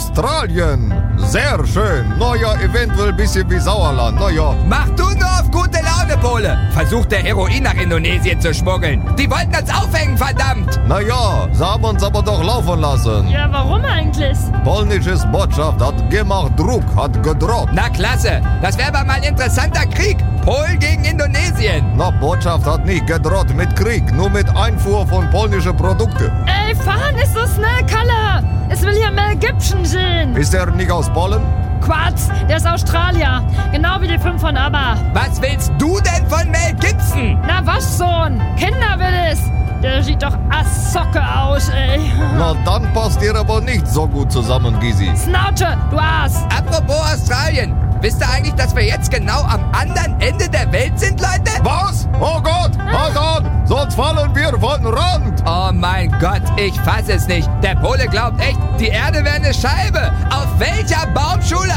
Australien. Sehr schön. Naja, eventuell ein bisschen wie Sauerland. Naja. Mach du nur auf gute Laune, Pole. Versucht der Heroin nach Indonesien zu schmuggeln. Die wollten uns aufhängen, verdammt. Naja, sie haben uns aber doch laufen lassen. Ja, warum eigentlich? Polnisches Botschaft hat gemacht Druck, hat gedroht. Na klasse, das wäre aber mal ein interessanter Krieg. Polen gegen Indonesien. Na, Botschaft hat nicht gedroht mit Krieg, nur mit Einfuhr von polnischen Produkten. Ey, fahren ist so schnell, Kalle. Es will hier Mel Gibson sehen. Ist der nicht aus Polen? Quatsch, der ist Australier. Genau wie die 5 von ABBA. Was willst du denn von Mel Gibson? Na was schon? Kinder will es. Der sieht doch Assocke aus, ey. Na, dann passt ihr aber nicht so gut zusammen, Gysi. Schnauze, du Ass. Apropos Australien. Wisst ihr eigentlich, dass wir jetzt genau am anderen Ende der Welt sind, Leute? Was? Oh Gott, halt an, sonst fallen wir von Rand. Oh mein Gott, ich fass es nicht. Der Pole glaubt echt, die Erde wäre eine Scheibe. Auf welcher Baumschule